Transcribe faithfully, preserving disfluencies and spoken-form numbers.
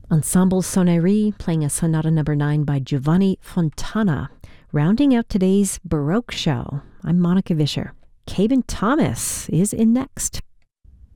Ensemble Sonnerie playing a Sonata Number nine by Giovanni Fontana. Rounding out today's Baroque show, I'm Monica Vischer. Caben Thomas is in next.